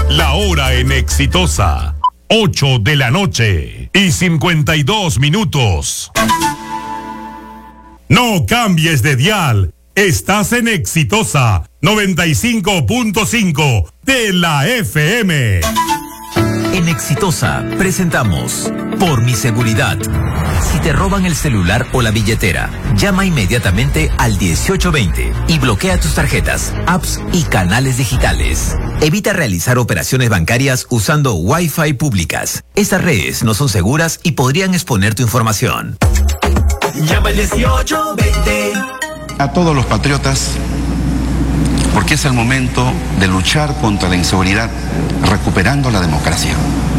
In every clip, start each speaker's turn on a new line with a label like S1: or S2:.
S1: La hora en Exitosa. 8 de la noche y 52 minutos. No cambies de dial. Estás en Exitosa 95.5 de la FM.
S2: En Exitosa presentamos Por mi seguridad. Si te roban el celular o la billetera, llama inmediatamente al 1820 y bloquea tus tarjetas, apps y canales digitales. Evita realizar operaciones bancarias usando Wi-Fi públicas. Estas redes no son seguras y podrían exponer tu información.
S3: Llama al 1820.
S4: A todos los patriotas, porque es el momento de luchar contra la inseguridad, recuperando la democracia.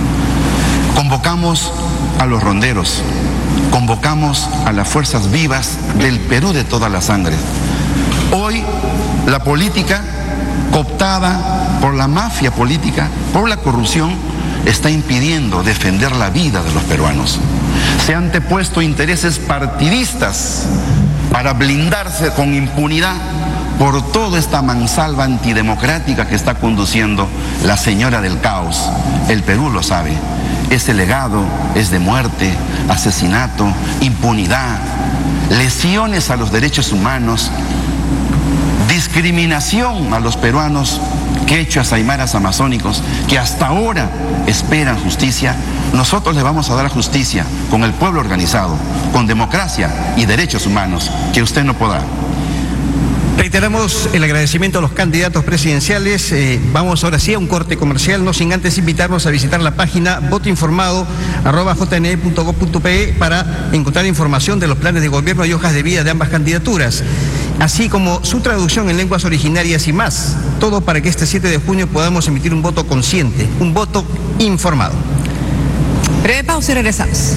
S4: Convocamos a los ronderos, convocamos a las fuerzas vivas del Perú de toda la sangre. Hoy la política, cooptada por la mafia política, por la corrupción, está impidiendo defender la vida de los peruanos. Se han antepuesto intereses partidistas para blindarse con impunidad por toda esta mansalva antidemocrática que está conduciendo la señora del caos. El Perú lo sabe. Ese legado es de muerte, asesinato, impunidad, lesiones a los derechos humanos, discriminación a los peruanos, quechuas, aymaras, amazónicos, que hasta ahora esperan justicia. Nosotros le vamos a dar justicia con el pueblo organizado, con democracia y derechos humanos, que usted no podrá.
S5: Reiteramos el agradecimiento a los candidatos presidenciales. Vamos ahora sí a un corte comercial, no sin antes invitarnos a visitar la página votoinformado@jne.gov.pe para encontrar información de los planes de gobierno y hojas de vida de ambas candidaturas, así como su traducción en lenguas originarias y más. Todo para que este 7 de junio podamos emitir un voto consciente, un voto informado.
S6: Breve pausa y regresamos.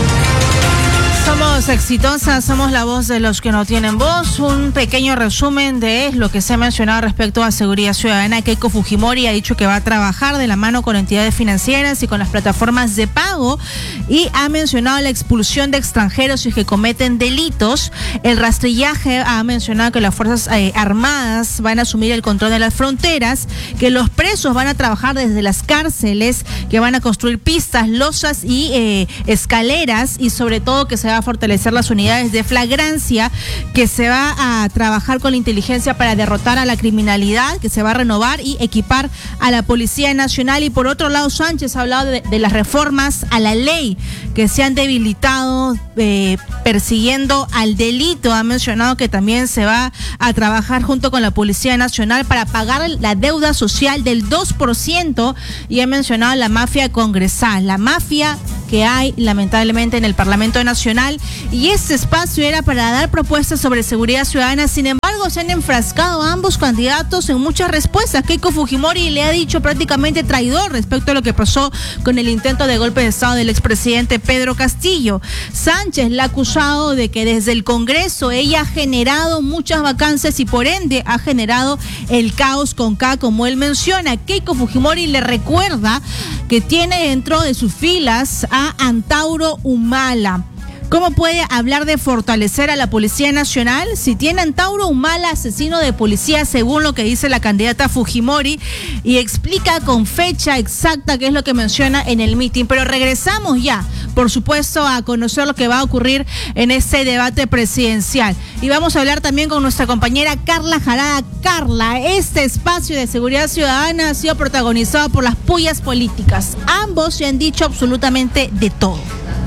S7: Somos Exitosas, somos la voz de los que no tienen voz. Un pequeño resumen de lo que se ha mencionado respecto a seguridad ciudadana. Keiko Fujimori ha dicho que va a trabajar de la mano con entidades financieras y con las plataformas de pago, y ha mencionado la expulsión de extranjeros y que cometen delitos. El rastrillaje, ha mencionado que las Fuerzas Armadas van a asumir el control de las fronteras, que los presos van a trabajar desde las cárceles, que van a construir pistas, losas y escaleras, y sobre todo que se va a fortalecer las unidades de flagrancia, que se va a trabajar con la inteligencia para derrotar a la criminalidad, que se va a renovar y equipar a la Policía Nacional. Y por otro lado, Sánchez ha hablado de las reformas a la ley que se han debilitado persiguiendo al delito. Ha mencionado que también se va a trabajar junto con la Policía Nacional para pagar la deuda social del 2%, y ha mencionado la mafia congresal, la mafia que hay lamentablemente en el Parlamento Nacional. Y este espacio era para dar propuestas sobre seguridad ciudadana. Sin embargo, se han enfrascado ambos candidatos en muchas respuestas. Keiko Fujimori le ha dicho prácticamente traidor respecto a lo que pasó con el intento de golpe de Estado del expresidente Pedro Castillo. Sánchez le ha acusado de que desde el Congreso ella ha generado muchas vacancias y por ende ha generado el caos con K, como él menciona. Keiko Fujimori le recuerda que tiene dentro de sus filas a Antauro Humala. ¿Cómo puede hablar de fortalecer a la Policía Nacional si tiene a Antauro Humala, asesino de policía, según lo que dice la candidata Fujimori? Y explica con fecha exacta qué es lo que menciona en el mitin. Pero regresamos ya, por supuesto, a conocer lo que va a ocurrir en este debate presidencial. Y vamos a hablar también con nuestra compañera Carla Jarada. Carla, este espacio de seguridad ciudadana ha sido protagonizado por las pullas políticas. Ambos se han dicho absolutamente de todo.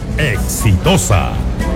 S1: Exitosa.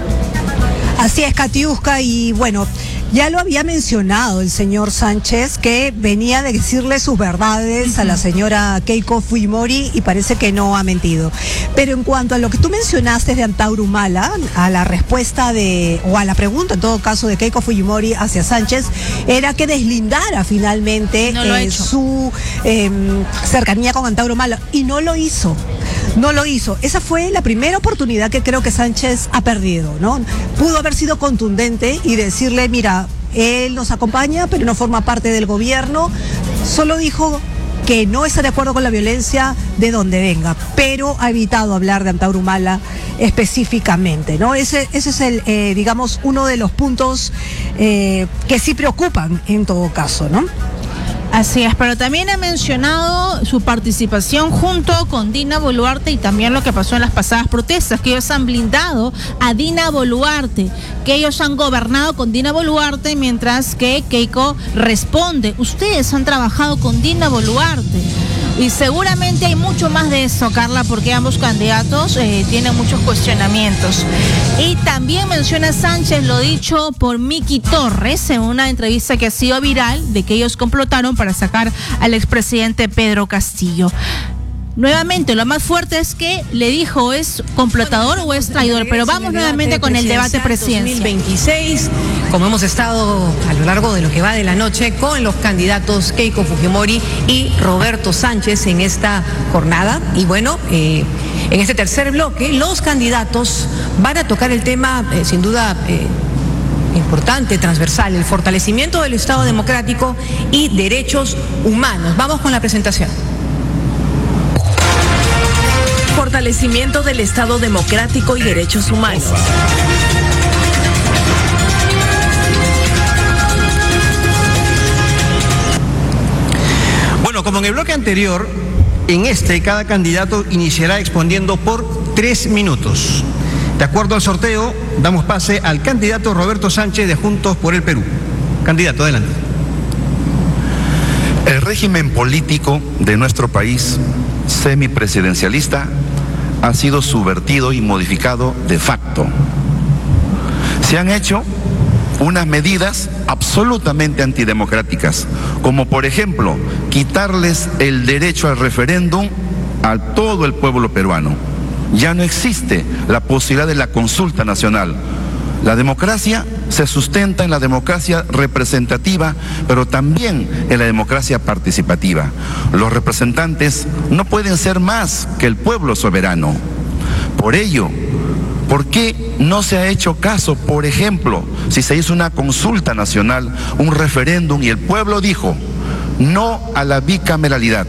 S6: Así es, Katiuska, y bueno, ya lo había mencionado el señor Sánchez, que venía de decirle sus verdades a la señora Keiko Fujimori y parece que no ha mentido. Pero en cuanto a lo que tú mencionaste de Antauro Humala, a la respuesta o a la pregunta en todo caso de Keiko Fujimori hacia Sánchez, era que deslindara finalmente su cercanía con Antauro Humala, y no lo hizo. No lo hizo. Esa fue la primera oportunidad que creo que Sánchez ha perdido, ¿no? Pudo haber sido contundente y decirle, mira, él nos acompaña, pero no forma parte del gobierno. Solo dijo que no está de acuerdo con la violencia de donde venga, pero ha evitado hablar de Antauro Humala específicamente, ¿no? Ese es el, digamos, uno de los puntos que sí preocupan en todo caso, ¿no?
S7: Así es, pero también ha mencionado su participación junto con Dina Boluarte y también lo que pasó en las pasadas protestas, que ellos han blindado a Dina Boluarte, que ellos han gobernado con Dina Boluarte, mientras que Keiko responde, ustedes han trabajado con Dina Boluarte. Y seguramente hay mucho más de eso, Carla, porque ambos candidatos tienen muchos cuestionamientos. Y también menciona Sánchez lo dicho por Miki Torres en una entrevista que ha sido viral, de que ellos complotaron para sacar al expresidente Pedro Castillo. Nuevamente, lo más fuerte es que le dijo es complotador o es traidor, pero vamos nuevamente con el debate presidencial
S8: 2026, como hemos estado a lo largo de lo que va de la noche con los candidatos Keiko Fujimori y Roberto Sánchez en esta jornada. Y bueno, en este tercer bloque los candidatos van a tocar el tema sin duda importante, transversal, el fortalecimiento del Estado democrático y derechos humanos. Vamos con la presentación.
S9: Fortalecimiento del Estado democrático y derechos humanos.
S5: Bueno, como en el bloque anterior, en este cada candidato iniciará exponiendo por 3 minutos. De acuerdo al sorteo, damos pase al candidato Roberto Sánchez de Juntos por el Perú. Candidato, adelante.
S4: El régimen político de nuestro país, semipresidencialista, ha sido subvertido y modificado de facto. Se han hecho unas medidas absolutamente antidemocráticas, como por ejemplo, quitarles el derecho al referéndum a todo el pueblo peruano. Ya no existe la posibilidad de la consulta nacional. La democracia se sustenta en la democracia representativa, pero también en la democracia participativa. Los representantes no pueden ser más que el pueblo soberano. Por ello, ¿por qué no se ha hecho caso? Por ejemplo, si se hizo una consulta nacional, un referéndum, y el pueblo dijo no a la bicameralidad.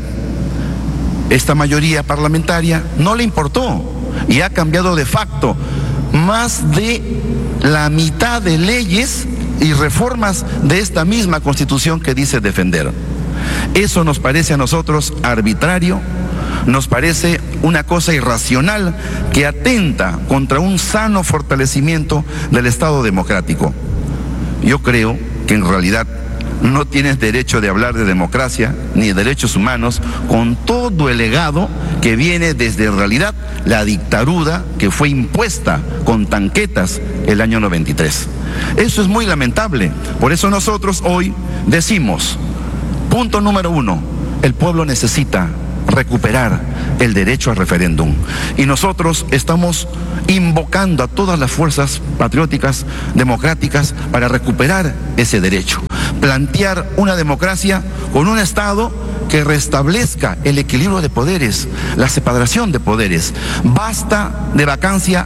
S4: Esta mayoría parlamentaria no le importó y ha cambiado de facto más de la mitad de leyes y reformas de esta misma Constitución que dice defender. Eso nos parece a nosotros arbitrario, nos parece una cosa irracional que atenta contra un sano fortalecimiento del Estado democrático. Yo creo que en realidad no tienes derecho de hablar de democracia ni de derechos humanos con todo el legado que viene desde en realidad la dictadura que fue impuesta con tanquetas el año 93. Eso es muy lamentable. Por eso nosotros hoy decimos, punto número 1, el pueblo necesita recuperar el derecho al referéndum. Y nosotros estamos invocando a todas las fuerzas patrióticas, democráticas, para recuperar ese derecho. Plantear una democracia con un Estado que restablezca el equilibrio de poderes, la separación de poderes. Basta de vacancia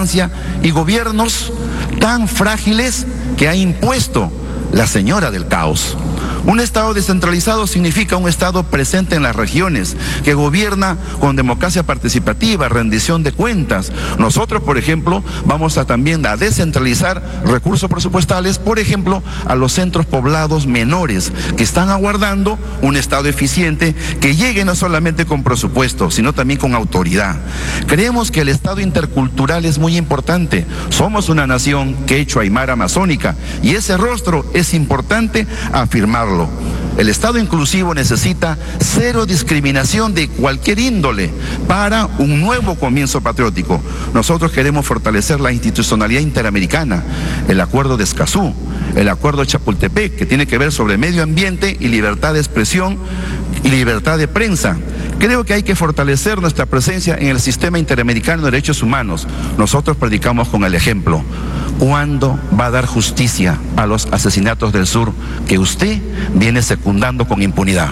S4: y gobiernos tan frágiles que ha impuesto la señora del caos. Un Estado descentralizado significa un Estado presente en las regiones, que gobierna con democracia participativa, rendición de cuentas. Nosotros, por ejemplo, vamos a también a descentralizar recursos presupuestales, por ejemplo, a los centros poblados menores, que están aguardando un Estado eficiente que llegue no solamente con presupuesto, sino también con autoridad. Creemos que el Estado intercultural es muy importante. Somos una nación quechua aymara amazónica y ese rostro es importante afirmarlo. El Estado inclusivo necesita cero discriminación de cualquier índole para un nuevo comienzo patriótico. Nosotros queremos fortalecer la institucionalidad interamericana, el Acuerdo de Escazú, el Acuerdo de Chapultepec, que tiene que ver sobre medio ambiente y libertad de expresión y libertad de prensa. Creo que hay que fortalecer nuestra presencia en el sistema interamericano de derechos humanos. Nosotros predicamos con el ejemplo. ¿Cuándo va a dar justicia a los asesinatos del sur que usted viene secundando con impunidad?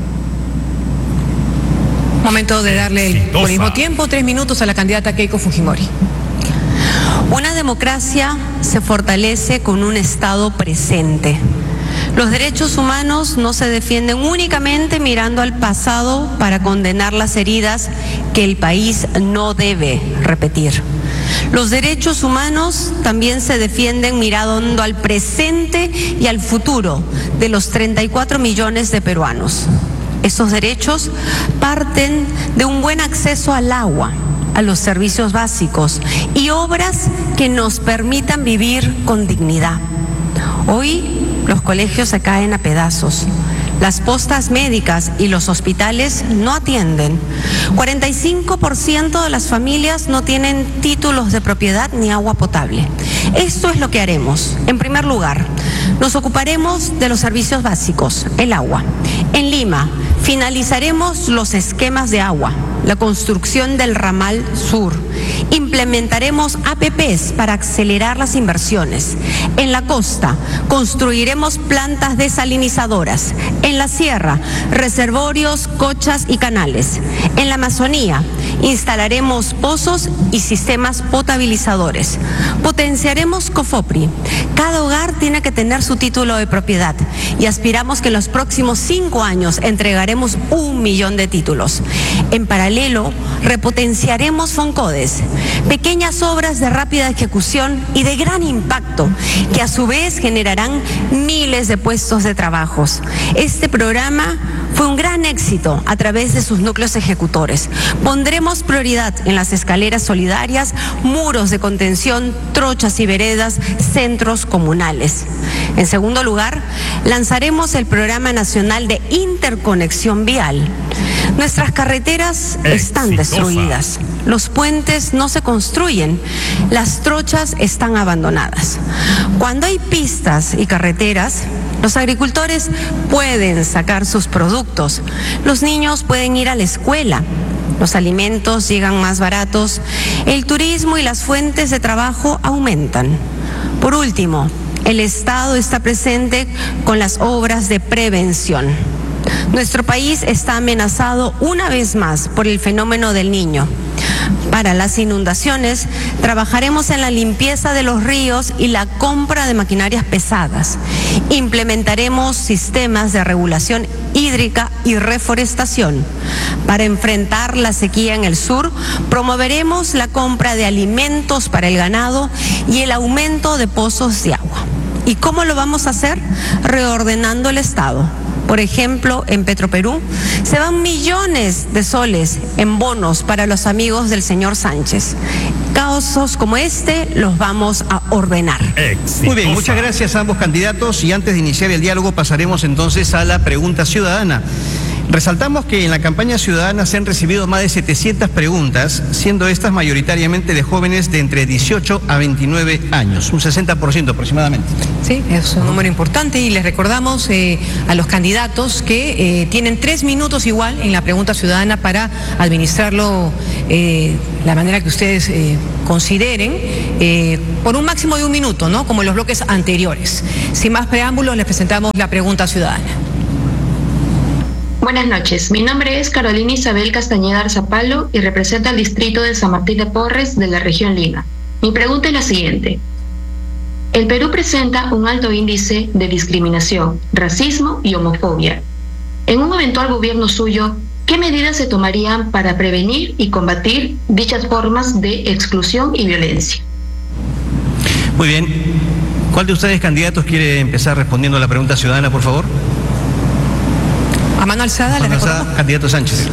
S8: Momento de darle por mismo tiempo 3 minutos a la candidata Keiko Fujimori.
S10: Una democracia se fortalece con un Estado presente. Los derechos humanos no se defienden únicamente mirando al pasado para condenar las heridas que el país no debe repetir. Los derechos humanos también se defienden mirando al presente y al futuro de los 34 millones de peruanos. Esos derechos parten de un buen acceso al agua, a los servicios básicos y obras que nos permitan vivir con dignidad. Hoy los colegios se caen a pedazos. Las postas médicas y los hospitales no atienden. 45% de las familias no tienen títulos de propiedad ni agua potable. Esto es lo que haremos. En primer lugar, nos ocuparemos de los servicios básicos, el agua. En Lima, finalizaremos los esquemas de agua, la construcción del ramal sur. Implementaremos APPs para acelerar las inversiones. En la costa, construiremos plantas desalinizadoras. En la sierra, reservorios, cochas y canales. En la Amazonía, instalaremos pozos y sistemas potabilizadores. Potenciaremos COFOPRI. Cada hogar tiene que tener su título de propiedad y aspiramos que en los próximos 5 años entregaremos 1 millón de títulos. En paralelo, repotenciaremos FONCODES, pequeñas obras de rápida ejecución y de gran impacto, que a su vez generarán miles de puestos de trabajo. Este programa fue un gran éxito a través de sus núcleos ejecutores. Pondremos prioridad en las escaleras solidarias, muros de contención, trochas y veredas, centros comunales. En segundo lugar, lanzaremos el Programa Nacional de Interconexión Vial. Nuestras carreteras están destruidas, los puentes no se construyen, las trochas están abandonadas. Cuando hay pistas y carreteras, los agricultores pueden sacar sus productos, los niños pueden ir a la escuela, los alimentos llegan más baratos, el turismo y las fuentes de trabajo aumentan. Por último, el Estado está presente con las obras de prevención. Nuestro país está amenazado una vez más por el fenómeno del Niño. Para las inundaciones, trabajaremos en la limpieza de los ríos y la compra de maquinarias pesadas. Implementaremos sistemas de regulación hídrica y reforestación. Para enfrentar la sequía en el sur, promoveremos la compra de alimentos para el ganado y el aumento de pozos de agua. ¿Y cómo lo vamos a hacer? Reordenando el Estado. Por ejemplo, en Petroperú se van millones de soles en bonos para los amigos del señor Sánchez. Casos como este los vamos a ordenar.
S5: Muy bien, muchas gracias a ambos candidatos y antes de iniciar el diálogo pasaremos entonces a la pregunta ciudadana. Resaltamos que en la campaña ciudadana se han recibido más de 700 preguntas, siendo estas mayoritariamente de jóvenes de entre 18 a 29 años, un 60% aproximadamente.
S8: Sí, es un número importante y les recordamos a los candidatos que tienen 3 minutos igual en la pregunta ciudadana para administrarlo la manera que ustedes consideren, por un máximo de 1 minuto, ¿no? Como en los bloques anteriores. Sin más preámbulos, les presentamos la pregunta ciudadana.
S11: Buenas noches, mi nombre es Carolina Isabel Castañeda Arzapalo y represento al distrito de San Martín de Porres de la región Lima. Mi pregunta es la siguiente. El Perú presenta un alto índice de discriminación, racismo y homofobia. En un eventual gobierno suyo, ¿qué medidas se tomarían para prevenir y combatir dichas formas de exclusión y violencia?
S5: Muy bien. ¿Cuál de ustedes, candidatos, quiere empezar respondiendo a la pregunta ciudadana, por favor?
S8: A mano alzada,
S5: mano alzada, candidato Sánchez.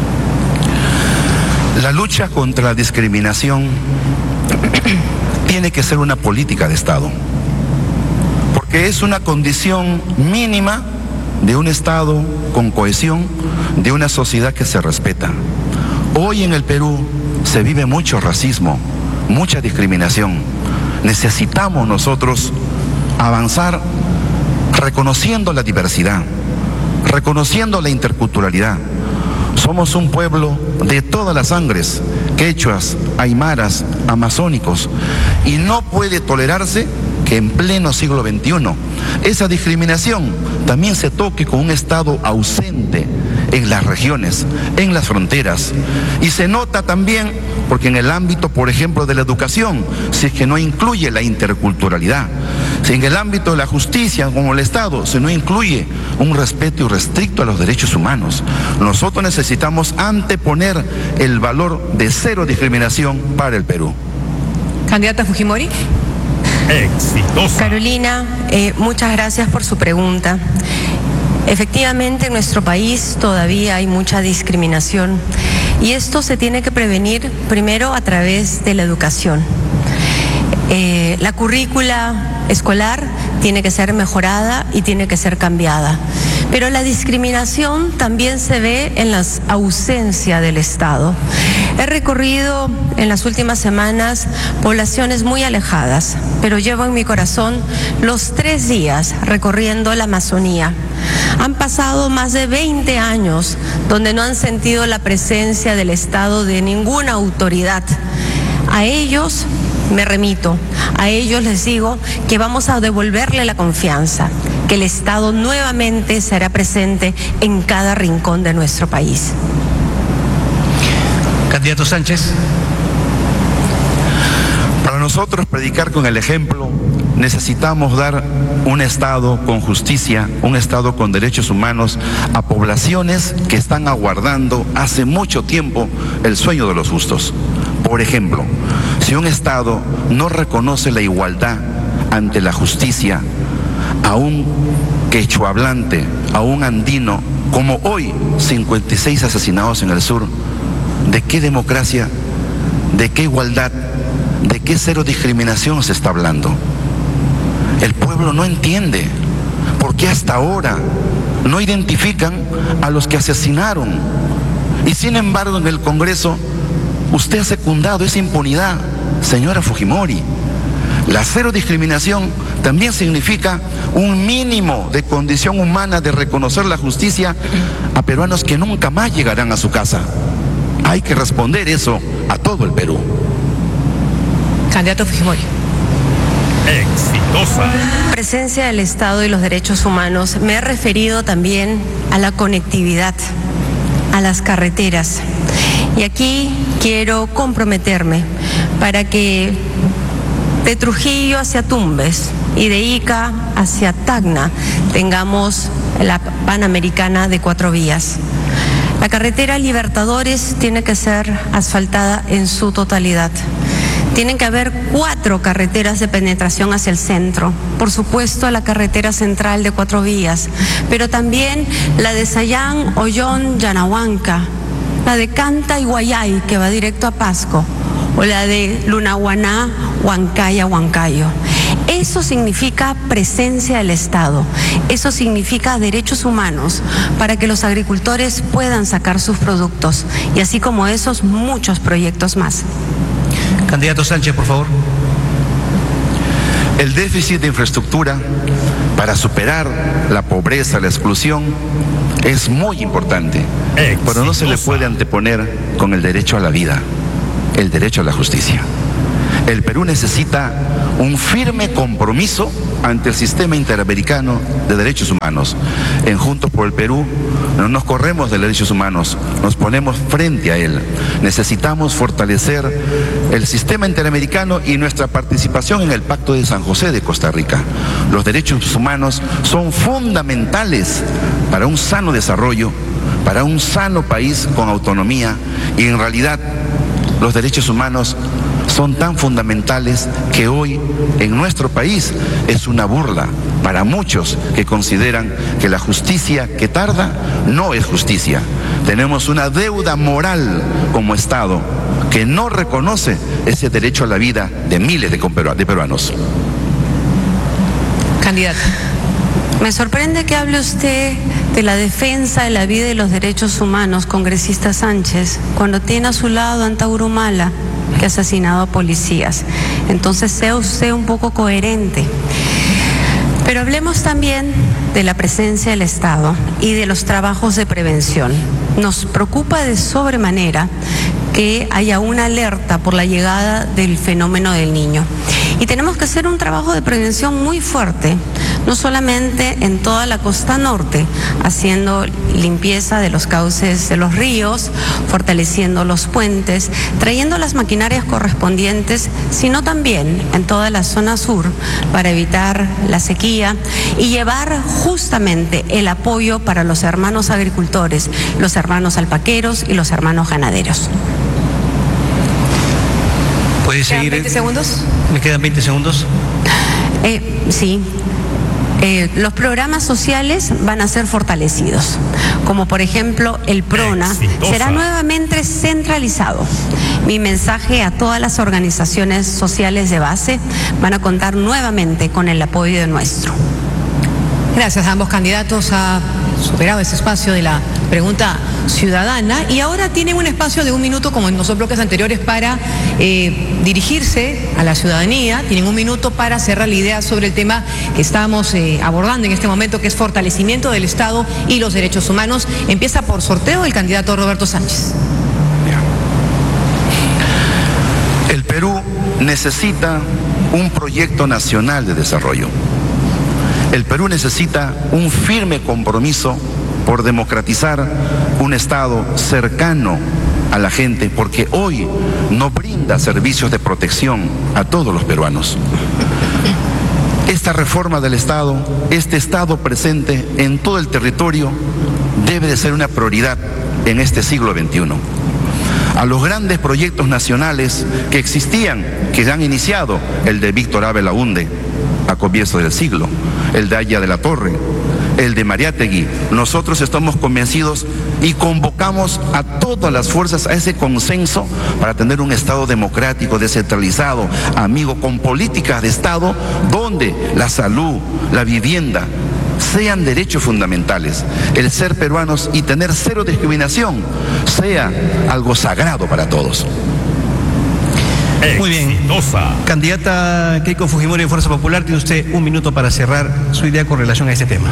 S4: La lucha contra la discriminación tiene que ser una política de Estado, porque es una condición mínima de un Estado con cohesión, de una sociedad que se respeta. Hoy en el Perú se vive mucho racismo, mucha discriminación. Necesitamos nosotros avanzar reconociendo la diversidad, reconociendo la interculturalidad. Somos un pueblo de todas las sangres, quechuas, aymaras, amazónicos, y no puede tolerarse que en pleno siglo XXI esa discriminación también se toque con un Estado ausente en las regiones, en las fronteras. Y se nota también porque en el ámbito, por ejemplo, de la educación, si es que no incluye la interculturalidad, si en el ámbito de la justicia, como el Estado, si no incluye un respeto irrestricto a los derechos humanos, nosotros necesitamos anteponer el valor de cero discriminación para el Perú.
S8: Candidata Fujimori.
S1: Exitosa.
S10: Carolina, muchas gracias por su pregunta. Efectivamente, en nuestro país todavía hay mucha discriminación y esto se tiene que prevenir primero a través de la educación. La currícula escolar tiene que ser mejorada y tiene que ser cambiada. Pero la discriminación también se ve en la ausencia del Estado. He recorrido en las últimas semanas poblaciones muy alejadas, pero llevo en mi corazón los 3 días recorriendo la Amazonía. Han pasado más de 20 años donde no han sentido la presencia del Estado de ninguna autoridad. A ellos me remito, a ellos les digo que vamos a devolverle la confianza, que el Estado nuevamente será presente en cada rincón de nuestro país.
S5: Candidato Sánchez.
S4: Para nosotros predicar con el ejemplo, necesitamos dar un Estado con justicia, un Estado con derechos humanos a poblaciones que están aguardando hace mucho tiempo el sueño de los justos. Por ejemplo, si un Estado no reconoce la igualdad ante la justicia a un quechua hablante, a un andino, como hoy 56 asesinados en el sur, ¿de qué democracia, de qué igualdad, de qué cero discriminación se está hablando? El pueblo no entiende por qué hasta ahora no identifican a los que asesinaron. Y sin embargo en el Congreso usted ha secundado esa impunidad, señora Fujimori. La cero discriminación también significa un mínimo de condición humana de reconocer la justicia a peruanos que nunca más llegarán a su casa. Hay que responder eso a todo el Perú.
S8: Candidato Fujimori.
S1: Exitosa.
S10: Presencia del Estado y los derechos humanos. Me he referido también a la conectividad, a las carreteras. Y aquí quiero comprometerme para que de Trujillo hacia Tumbes y de Ica hacia Tacna tengamos la Panamericana de 4 vías. La carretera Libertadores tiene que ser asfaltada en su totalidad. Tienen que haber 4 carreteras de penetración hacia el centro. Por supuesto, la carretera central de 4 vías, pero también la de Sayán, Ollón, Yanahuanca, la de Canta y Guayay, que va directo a Pasco, o la de Lunahuaná, Huancaya, Huancayo. Eso significa presencia del Estado, eso significa derechos humanos para que los agricultores puedan sacar sus productos y así como esos, muchos proyectos más.
S5: Candidato Sánchez, por favor.
S4: El déficit de infraestructura para superar la pobreza, la exclusión, es muy importante, pero no se le puede anteponer con el derecho a la vida, el derecho a la justicia. El Perú necesita un firme compromiso ante el sistema interamericano de derechos humanos. En Juntos por el Perú no nos corremos de derechos humanos, nos ponemos frente a él. Necesitamos fortalecer el sistema interamericano y nuestra participación en el Pacto de San José de Costa Rica. Los derechos humanos son fundamentales para un sano desarrollo, para un sano país con autonomía, y en realidad los derechos humanos son tan fundamentales que hoy en nuestro país es una burla para muchos que consideran que la justicia que tarda no es justicia. Tenemos una deuda moral como Estado que no reconoce ese derecho a la vida de miles de peruanos.
S8: Candidata.
S10: Me sorprende que hable usted de la defensa de la vida y los derechos humanos, congresista Sánchez, cuando tiene a su lado a Antauro Humala, que ha asesinado a policías. Entonces sea usted un poco coherente. Pero hablemos también de la presencia del Estado y de los trabajos de prevención. Nos preocupa de sobremanera que haya una alerta por la llegada del fenómeno del Niño. Y tenemos que hacer un trabajo de prevención muy fuerte, no solamente en toda la costa norte, haciendo limpieza de los cauces de los ríos, fortaleciendo los puentes, trayendo las maquinarias correspondientes, sino también en toda la zona sur para evitar la sequía y llevar justamente el apoyo para los hermanos agricultores, los hermanos alpaqueros y los hermanos ganaderos.
S5: ¿Puede seguir?
S8: 20 segundos.
S5: ¿Me quedan 20 segundos?
S10: Sí. Los programas sociales van a ser fortalecidos, como por ejemplo el PRONA será nuevamente centralizado. Mi mensaje a todas las organizaciones sociales de base: van a contar nuevamente con el apoyo de nuestro.
S8: Gracias a ambos candidatos. Ha superado ese espacio de la pregunta ciudadana y ahora tienen un espacio de 1 minuto, como en los bloques anteriores, para dirigirse a la ciudadanía. Tienen 1 minuto para cerrar la idea sobre el tema que estamos abordando en este momento, que es fortalecimiento del Estado y los derechos humanos. Empieza por sorteo el candidato Roberto Sánchez.
S4: El Perú necesita un proyecto nacional de desarrollo. El Perú necesita un firme compromiso por democratizar un Estado cercano a la gente, porque hoy no brinda servicios de protección a todos los peruanos. Esta reforma del Estado, este Estado presente en todo el territorio, debe de ser una prioridad en este siglo XXI. A los grandes proyectos nacionales que existían, que ya han iniciado, el de Víctor A. Belaúnde a comienzo del siglo, el de Aya de la Torre, el de Mariátegui, nosotros estamos convencidos y convocamos a todas las fuerzas a ese consenso para tener un Estado democrático, descentralizado, amigo, con políticas de Estado donde la salud, la vivienda sean derechos fundamentales, el ser peruanos y tener cero discriminación sea algo sagrado para todos.
S5: Muy bien. Candidata Keiko Fujimori de Fuerza Popular, tiene usted 1 minuto para cerrar su idea con relación a este tema.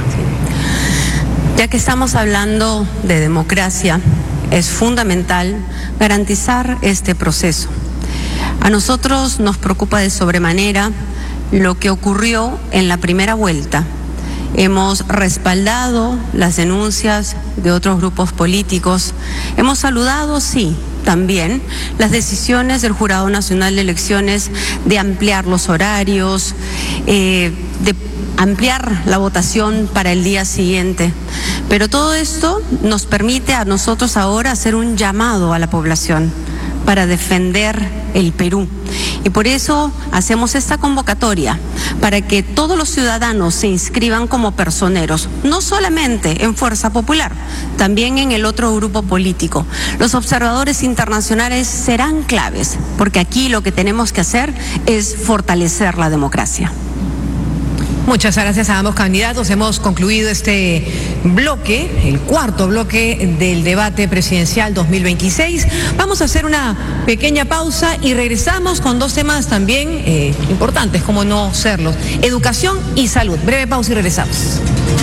S10: Ya que estamos hablando de democracia, es fundamental garantizar este proceso. A nosotros nos preocupa de sobremanera lo que ocurrió en la primera vuelta. Hemos respaldado las denuncias de otros grupos políticos. Hemos saludado, sí, también las decisiones del Jurado Nacional de Elecciones de ampliar los horarios, de ampliar la votación para el día siguiente. Pero todo esto nos permite a nosotros ahora hacer un llamado a la población para defender el Perú. Y por eso hacemos esta convocatoria, para que todos los ciudadanos se inscriban como personeros, no solamente en Fuerza Popular, también en el otro grupo político. Los observadores internacionales serán claves, porque aquí lo que tenemos que hacer es fortalecer la democracia.
S8: Muchas gracias a ambos candidatos. Hemos concluido este bloque, el cuarto bloque del debate presidencial 2026. Vamos a hacer una pequeña pausa y regresamos con 2 temas también importantes, como no serlos: educación y salud. Breve pausa y regresamos.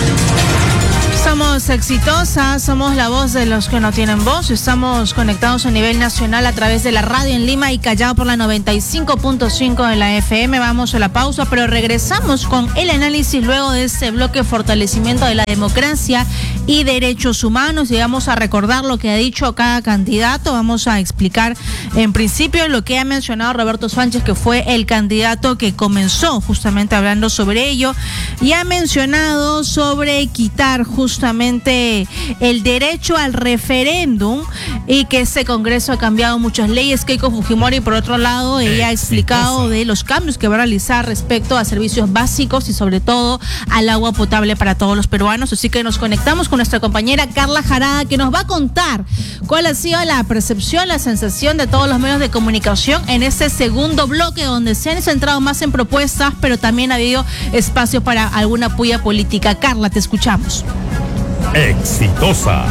S7: Somos exitosas, somos la voz de los que no tienen voz. Estamos conectados a nivel nacional a través de la radio en Lima y Callao por la 95.5 de la FM. Vamos a la pausa, pero regresamos con el análisis luego de este bloque: fortalecimiento de la democracia y derechos humanos. Y vamos a recordar lo que ha dicho cada candidato. Vamos a explicar en principio lo que ha mencionado Roberto Sánchez, que fue el candidato que comenzó justamente hablando sobre ello, y ha mencionado sobre quitar justamente el derecho al referéndum y que ese Congreso ha cambiado muchas leyes. Keiko Fujimori, por otro lado, ella ha explicado de los cambios que va a realizar respecto a servicios básicos y sobre todo al agua potable para todos los peruanos. Así que nos conectamos con nuestra compañera Carla Jarada, que nos va a contar cuál ha sido la percepción, la sensación de todos los medios de comunicación en este segundo bloque, donde se han centrado más en propuestas, pero también ha habido espacio para alguna puya política. Carla, te escuchamos.
S1: Exitosa.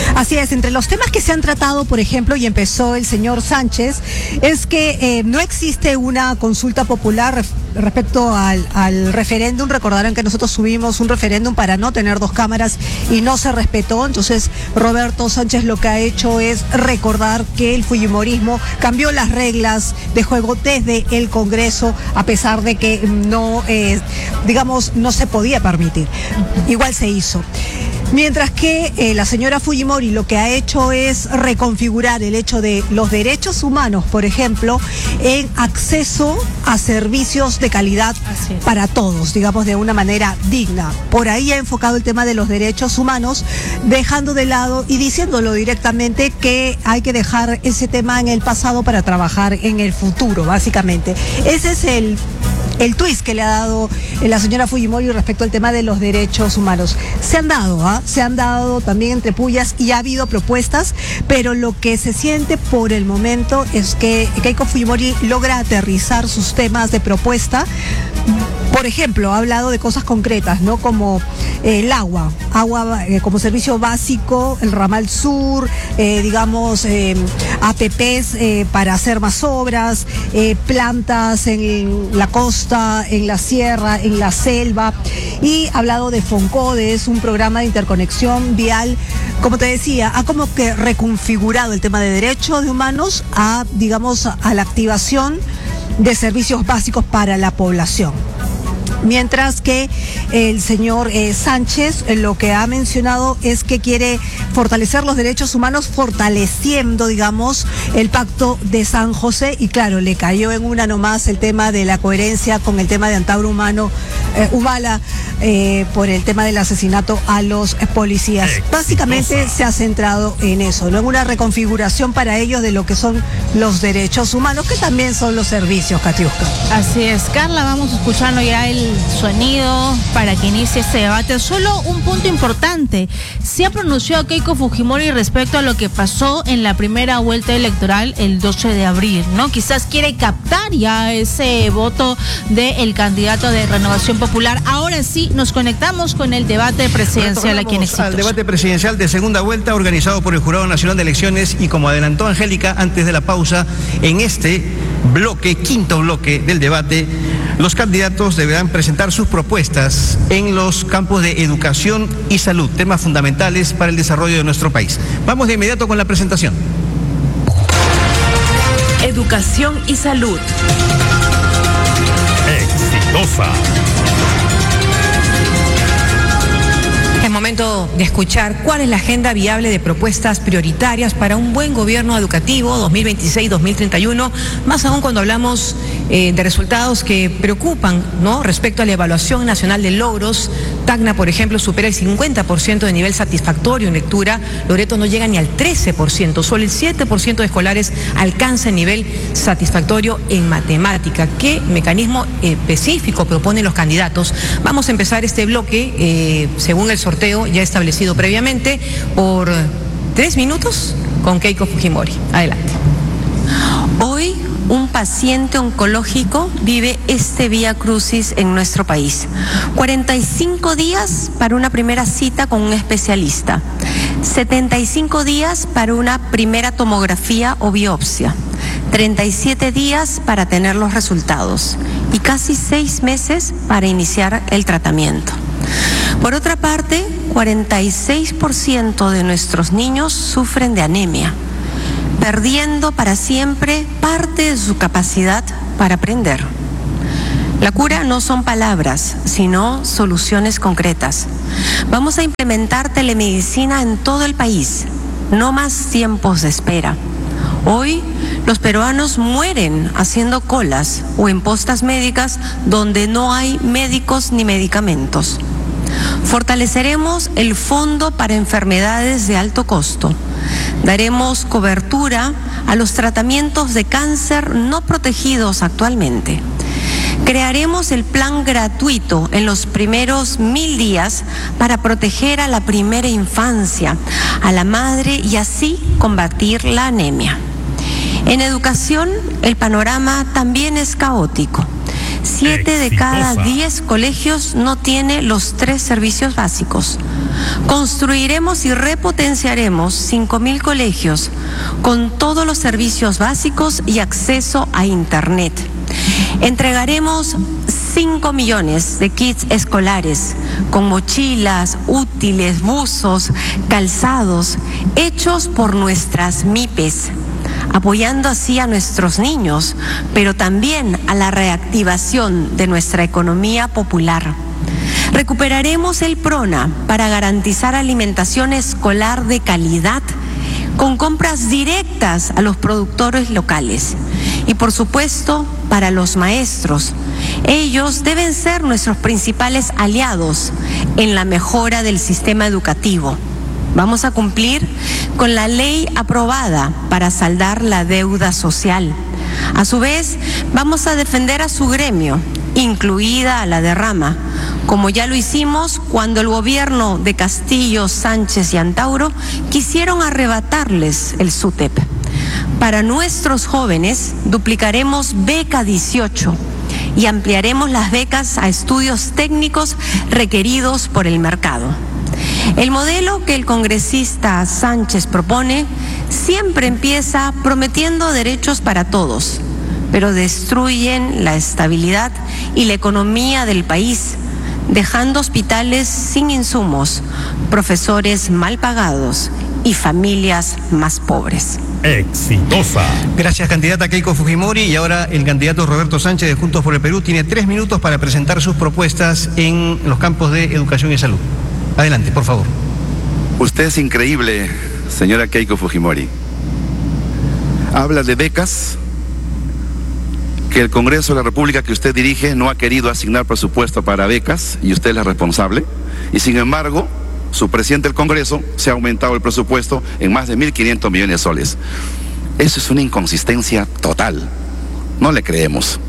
S6: Así es, entre los temas que se han tratado, por ejemplo, y empezó el señor Sánchez, es que no existe una consulta popular respecto al referéndum. Recordarán que nosotros subimos un referéndum para no tener dos cámaras y no se respetó. Entonces Roberto Sánchez lo que ha hecho es recordar que el fujimorismo cambió las reglas de juego desde el Congreso, a pesar de que no, no se podía permitir. Igual se hizo. Mientras que la señora Fujimori lo que ha hecho es reconfigurar el hecho de los derechos humanos, por ejemplo, en acceso a servicios de calidad para todos, digamos, de una manera digna. Por ahí ha enfocado el tema de los derechos humanos, dejando de lado y diciéndolo directamente que hay que dejar ese tema en el pasado para trabajar en el futuro, básicamente. Ese es el twist que le ha dado la señora Fujimori respecto al tema de los derechos humanos. Se han dado también entre pullas y ha habido propuestas, pero lo que se siente por el momento es que Keiko Fujimori logra aterrizar sus temas de propuesta. Por ejemplo, ha hablado de cosas concretas, ¿no? Como el agua como servicio básico, el ramal sur, APPs para hacer más obras, plantas en la costa, en la sierra, en la selva, y ha hablado de Foncodes, un programa de interconexión vial. Como te decía, ha como que reconfigurado el tema de derechos humanos a la activación de servicios básicos para la población. Mientras que el señor Sánchez lo que ha mencionado es que quiere fortalecer los derechos humanos fortaleciendo, el pacto de San José, y claro, le cayó en una nomás el tema de la coherencia con el tema de Antauro Humala por el tema del asesinato a los policías. Básicamente se ha centrado en eso, ¿no? En una reconfiguración para ellos de lo que son los derechos humanos, que también son los servicios, Katiuska.
S7: Así es, Carla, vamos escuchando ya el sonido para que inicie este debate. Solo un punto importante: se ha pronunciado Keiko Fujimori respecto a lo que pasó en la primera vuelta electoral el 12 de abril, ¿no? Quizás quiere captar ya ese voto del candidato de Renovación Popular. Ahora sí, nos conectamos con el debate presidencial aquí en Exitosa.
S5: Al debate presidencial de segunda vuelta organizado por el Jurado Nacional de Elecciones, y como adelantó Angélica antes de la pausa, en este quinto bloque del debate, los candidatos deberán presentar sus propuestas en los campos de educación y salud, temas fundamentales para el desarrollo de nuestro país. Vamos de inmediato con la presentación.
S9: Educación y salud.
S1: Exitosa.
S8: Es momento de escuchar cuál es la agenda viable de propuestas prioritarias para un buen gobierno educativo 2026-2031, más aún cuando hablamos de resultados que preocupan, ¿no? Respecto a la evaluación nacional de logros. Tacna, por ejemplo, supera el 50% de nivel satisfactorio en lectura. Loreto no llega ni al 13%, solo el 7% de escolares alcanza el nivel satisfactorio en matemática. ¿Qué mecanismo específico proponen los candidatos? Vamos a empezar este bloque, según el sorteo ya establecido previamente, por 3 minutos con Keiko Fujimori. Adelante.
S10: Hoy un paciente oncológico vive este vía crucis en nuestro país. 45 días para una primera cita con un especialista. 75 días para una primera tomografía o biopsia. 37 días para tener los resultados. Y casi 6 meses para iniciar el tratamiento. Por otra parte, 46% de nuestros niños sufren de anemia, perdiendo para siempre parte de su capacidad para aprender. La cura no son palabras, sino soluciones concretas. Vamos a implementar telemedicina en todo el país, no más tiempos de espera. Hoy, los peruanos mueren haciendo colas o en postas médicas donde no hay médicos ni medicamentos. Fortaleceremos el Fondo para Enfermedades de Alto Costo. Daremos cobertura a los tratamientos de cáncer no protegidos actualmente. Crearemos el plan gratuito en los primeros 1000 días para proteger a la primera infancia, a la madre, y así combatir la anemia. En educación, el panorama también es caótico. 7 de cada 10 colegios no tiene los 3 servicios básicos. Construiremos y repotenciaremos 5.000 colegios con todos los servicios básicos y acceso a Internet. Entregaremos 5 millones de kits escolares con mochilas, útiles, buzos, calzados, hechos por nuestras MIPES, apoyando así a nuestros niños, pero también a la reactivación de nuestra economía popular. Recuperaremos el PRONA para garantizar alimentación escolar de calidad con compras directas a los productores locales. Y por supuesto, para los maestros. Ellos deben ser nuestros principales aliados en la mejora del sistema educativo. Vamos a cumplir con la ley aprobada para saldar la deuda social. A su vez, vamos a defender a su gremio, incluida a la derrama, como ya lo hicimos cuando el gobierno de Castillo, Sánchez y Antauro quisieron arrebatarles el SUTEP. Para nuestros jóvenes duplicaremos Beca 18 y ampliaremos las becas a estudios técnicos requeridos por el mercado. El modelo que el congresista Sánchez propone siempre empieza prometiendo derechos para todos, pero destruyen la estabilidad y la economía del país, dejando hospitales sin insumos, profesores mal pagados y familias más pobres.
S1: Exitosa.
S5: Gracias, candidata Keiko Fujimori. Y ahora el candidato Roberto Sánchez de Juntos por el Perú tiene 3 minutos para presentar sus propuestas en los campos de educación y salud. Adelante, por favor.
S4: Usted es increíble, señora Keiko Fujimori. Habla de becas, que el Congreso de la República que usted dirige no ha querido asignar presupuesto para becas y usted es la responsable. Y sin embargo, su presidente del Congreso se ha aumentado el presupuesto en más de 1.500 millones de soles. Eso es una inconsistencia total. No le creemos.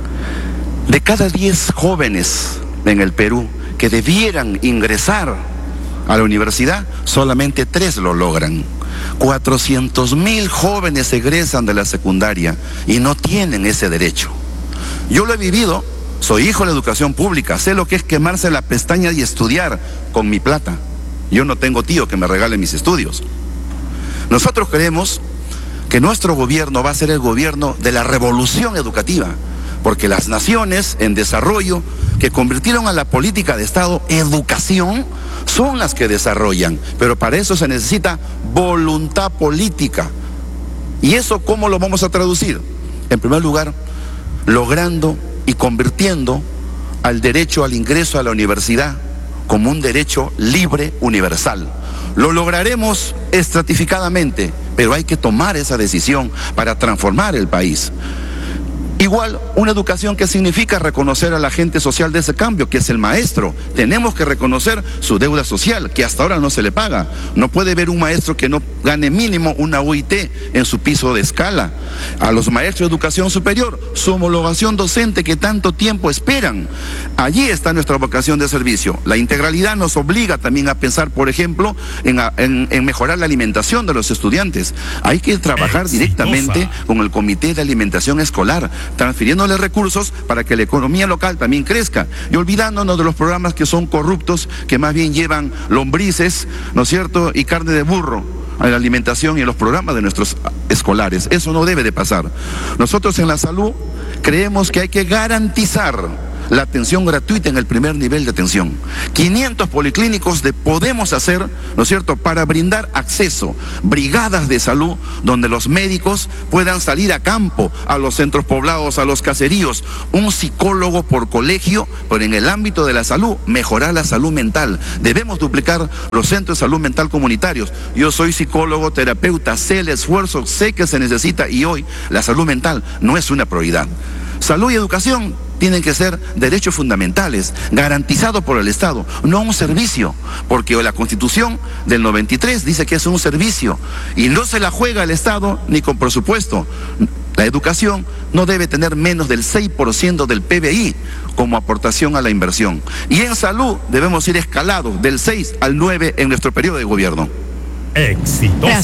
S4: De cada 10 jóvenes en el Perú que debieran ingresar a la universidad, solamente 3 lo logran. 400.000 jóvenes egresan de la secundaria y no tienen ese derecho. Yo lo he vivido, soy hijo de la educación pública, sé lo que es quemarse la pestaña y estudiar con mi plata. Yo no tengo tío que me regale mis estudios. Nosotros creemos que nuestro gobierno va a ser el gobierno de la revolución educativa, porque las naciones en desarrollo que convirtieron a la política de Estado educación son las que desarrollan, pero para eso se necesita voluntad política. ¿Y eso cómo lo vamos a traducir? En primer lugar, logrando y convirtiendo al derecho al ingreso a la universidad como un derecho libre universal. Lo lograremos estratificadamente, pero hay que tomar esa decisión para transformar el país. Igual, una educación que significa reconocer al agente social de ese cambio, que es el maestro. Tenemos que reconocer su deuda social, que hasta ahora no se le paga. No puede haber un maestro que no gane mínimo una UIT en su piso de escala. A los maestros de educación superior, su homologación docente que tanto tiempo esperan. Allí está nuestra vocación de servicio. La integralidad nos obliga también a pensar, por ejemplo, en mejorar la alimentación de los estudiantes. Hay que trabajar directamente con el Comité de Alimentación Escolar, transfiriéndole recursos para que la economía local también crezca y olvidándonos de los programas que son corruptos, que más bien llevan lombrices, ¿no es cierto?, y carne de burro a la alimentación y en los programas de nuestros escolares. Eso no debe de pasar. Nosotros en la salud creemos que hay que garantizar la atención gratuita en el primer nivel de atención. 500 policlínicos podemos hacer, ¿no es cierto?, para brindar acceso, brigadas de salud donde los médicos puedan salir a campo, a los centros poblados, a los caseríos, un psicólogo por colegio, pero en el ámbito de la salud, mejorar la salud mental. Debemos duplicar los centros de salud mental comunitarios. Yo soy psicólogo, terapeuta, sé el esfuerzo, sé que se necesita y hoy la salud mental no es una prioridad. Salud y educación tienen que ser derechos fundamentales, garantizados por el Estado, no un servicio, porque la Constitución del 93 dice que es un servicio y no se la juega el Estado ni con presupuesto. La educación no debe tener menos del 6% del PBI como aportación a la inversión. Y en salud debemos ir escalados del 6 al 9 en nuestro periodo de gobierno.
S1: Exitosa.